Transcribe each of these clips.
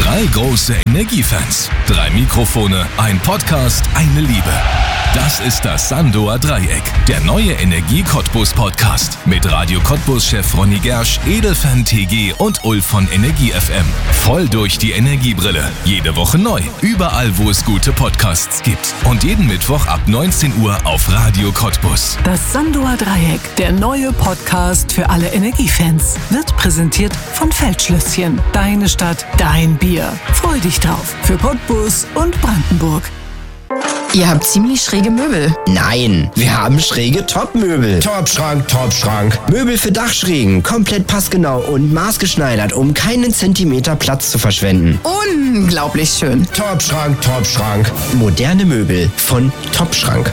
3 große Energiefans, 3 Mikrofone, ein Podcast, eine Liebe. Das ist das Sandoer Dreieck, der neue Energie-Cottbus-Podcast. Mit Radio Cottbus-Chef Ronny Gersch, Edelfan TG und Ulf von Energie FM. Voll durch die Energiebrille. Jede Woche neu. Überall, wo es gute Podcasts gibt. Und jeden Mittwoch ab 19 Uhr auf Radio Cottbus. Das Sandoer Dreieck, der neue Podcast für alle Energiefans, wird präsentiert von Feldschlösschen. Deine Stadt, dein Bier. Freu dich drauf. Für Cottbus und Brandenburg. Ihr habt ziemlich schräge Möbel. Nein, wir haben schräge Top-Möbel. Top-Schrank. Möbel für Dachschrägen, komplett passgenau und maßgeschneidert, um keinen Zentimeter Platz zu verschwenden. Unglaublich schön. Top-Schrank. Moderne Möbel von Top-Schrank.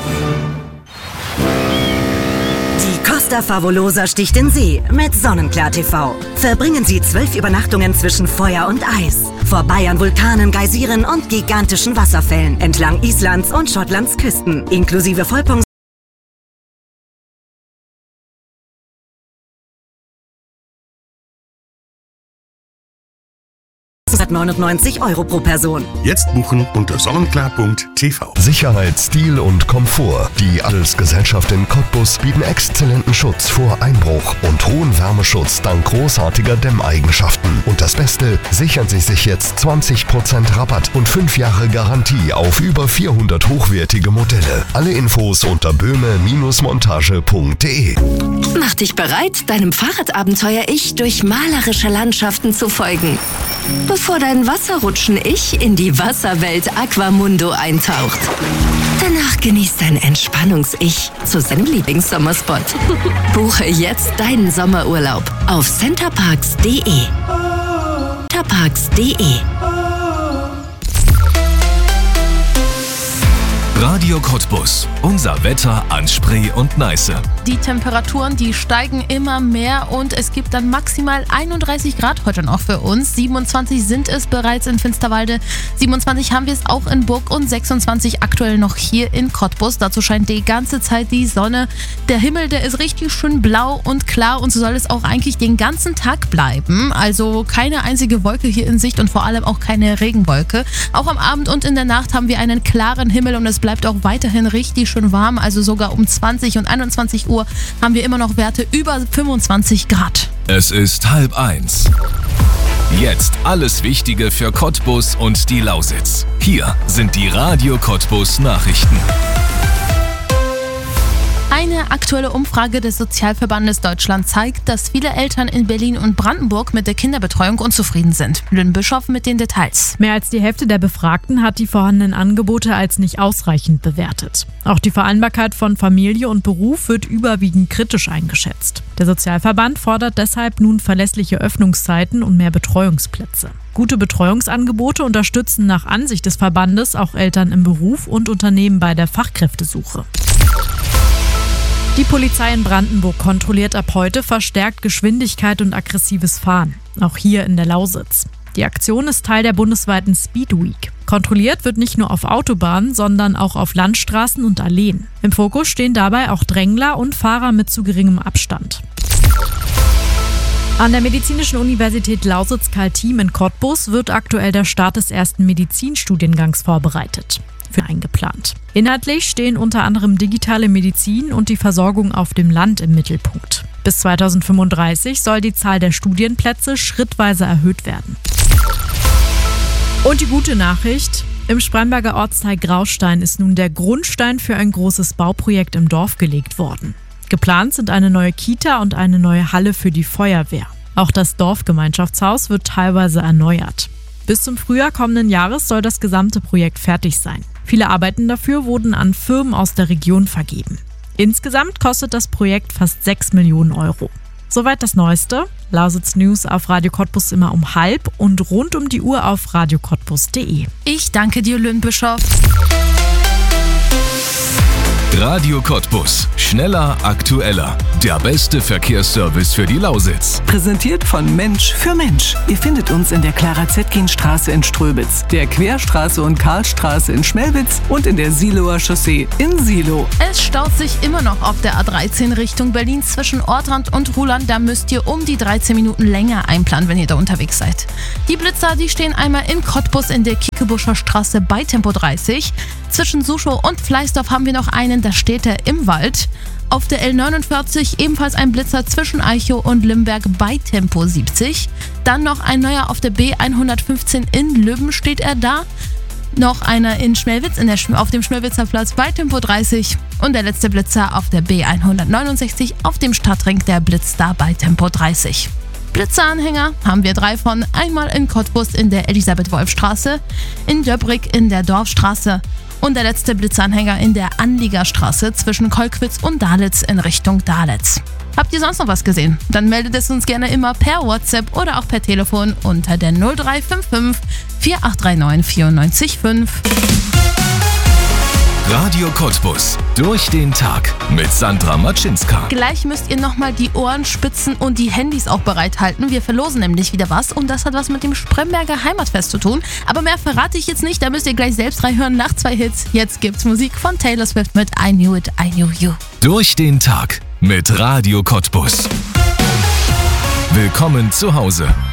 Die Costa Favolosa sticht in See mit Sonnenklar TV. Verbringen Sie 12 Übernachtungen zwischen Feuer und Eis. Vorbei an Vulkanen, Geysiren und gigantischen Wasserfällen entlang Islands und Schottlands Küsten, inklusive Vollpunkt 199 € pro Person. Jetzt buchen unter sonnenklar.tv. Sicherheit, Stil und Komfort. Die Adelsgesellschaft in Cottbus bieten exzellenten Schutz vor Einbruch und hohen Wärmeschutz dank großartiger Dämmeigenschaften. Und das Beste, sichern Sie sich jetzt 20% Rabatt und 5 Jahre Garantie auf über 400 hochwertige Modelle. Alle Infos unter böhme-montage.de. Mach dich bereit, deinem Fahrradabenteuer-Ich durch malerische Landschaften zu folgen. Bevor dein Wasserrutschen-Ich in die Wasserwelt Aquamundo eintaucht. Danach genießt dein Entspannungs-Ich zu seinem Lieblingssommerspot. Buche jetzt deinen Sommerurlaub auf centerparks.de. Centerparks.de. Radio Cottbus. Unser Wetter an Spree und Neiße. Die Temperaturen, die steigen immer mehr und es gibt dann maximal 31 Grad heute noch für uns. 27 sind es bereits in Finsterwalde, 27 haben wir es auch in Burg und 26 aktuell noch hier in Cottbus. Dazu scheint die ganze Zeit die Sonne. Der Himmel, der ist richtig schön blau und klar und so soll es auch eigentlich den ganzen Tag bleiben. Also keine einzige Wolke hier in Sicht und vor allem auch keine Regenwolke. Auch am Abend und in der Nacht haben wir einen klaren Himmel und es bleibt auch weiterhin richtig schön warm. Also sogar um 20 und 21 Uhr haben wir immer noch Werte über 25 Grad. Es ist 12:30. Jetzt alles Wichtige für Cottbus und die Lausitz. Hier sind die Radio Cottbus Nachrichten. Eine aktuelle Umfrage des Sozialverbandes Deutschland zeigt, dass viele Eltern in Berlin und Brandenburg mit der Kinderbetreuung unzufrieden sind. Lynn Bischoff mit den Details. Mehr als die Hälfte der Befragten hat die vorhandenen Angebote als nicht ausreichend bewertet. Auch die Vereinbarkeit von Familie und Beruf wird überwiegend kritisch eingeschätzt. Der Sozialverband fordert deshalb nun verlässliche Öffnungszeiten und mehr Betreuungsplätze. Gute Betreuungsangebote unterstützen nach Ansicht des Verbandes auch Eltern im Beruf und Unternehmen bei der Fachkräftesuche. Die Polizei in Brandenburg kontrolliert ab heute verstärkt Geschwindigkeit und aggressives Fahren, auch hier in der Lausitz. Die Aktion ist Teil der bundesweiten Speed Week. Kontrolliert wird nicht nur auf Autobahnen, sondern auch auf Landstraßen und Alleen. Im Fokus stehen dabei auch Drängler und Fahrer mit zu geringem Abstand. An der Medizinischen Universität Lausitz-Kaltim in Cottbus wird aktuell der Start des ersten Medizinstudiengangs vorbereitet. Eingeplant. Inhaltlich stehen unter anderem digitale Medizin und die Versorgung auf dem Land im Mittelpunkt. Bis 2035 soll die Zahl der Studienplätze schrittweise erhöht werden. Und die gute Nachricht: Im Spremberger Ortsteil Graustein ist nun der Grundstein für ein großes Bauprojekt im Dorf gelegt worden. Geplant sind eine neue Kita und eine neue Halle für die Feuerwehr. Auch das Dorfgemeinschaftshaus wird teilweise erneuert. Bis zum Frühjahr kommenden Jahres soll das gesamte Projekt fertig sein. Viele Arbeiten dafür wurden an Firmen aus der Region vergeben. Insgesamt kostet das Projekt fast 6 Millionen €. Soweit das Neueste. Lausitz News auf Radio Cottbus immer um 12:30 und rund um die Uhr auf radiocottbus.de. Ich danke dir, Lynn Bischoff. Radio Cottbus. Schneller, aktueller. Der beste Verkehrsservice für die Lausitz. Präsentiert von Mensch für Mensch. Ihr findet uns in der Clara-Zetkin-Straße in Ströbitz, der Querstraße und Karlstraße in Schmelwitz und in der Siloer Chaussee in Silo. Es staut sich immer noch auf der A13 Richtung Berlin zwischen Ortrand und Ruhland. Da müsst ihr um die 13 Minuten länger einplanen, wenn ihr da unterwegs seid. Die Blitzer, die stehen einmal in Cottbus in der Kiekebuscher Straße bei Tempo 30. Zwischen Suschow und Fleißdorf haben wir noch einen, da steht er im Wald. Auf der L49 ebenfalls ein Blitzer zwischen Eichow und Limberg bei Tempo 70. Dann noch ein neuer auf der B115 in Löwen steht er da. Noch einer in Schmelwitz auf dem Schmelwitzer Platz bei Tempo 30. Und der letzte Blitzer auf der B169 auf dem Stadtring, der blitzt da bei Tempo 30. Blitzeranhänger haben wir 3 von. Einmal in Cottbus in der Elisabeth-Wolf-Straße, in Döbrig in der Dorfstraße und der letzte Blitzeranhänger in der Anliegerstraße zwischen Kolkwitz und Dalitz in Richtung Dalitz. Habt ihr sonst noch was gesehen? Dann meldet es uns gerne immer per WhatsApp oder auch per Telefon unter der 0355 4839 94,5. Radio Cottbus. Durch den Tag mit Sandra Matschinska. Gleich müsst ihr nochmal die Ohren spitzen und die Handys auch bereithalten. Wir verlosen nämlich wieder was und das hat was mit dem Spremberger Heimatfest zu tun. Aber mehr verrate ich jetzt nicht, da müsst ihr gleich selbst reinhören nach 2 Hits. Jetzt gibt's Musik von Taylor Swift mit I Knew It, I Knew You. Durch den Tag mit Radio Cottbus. Willkommen zu Hause.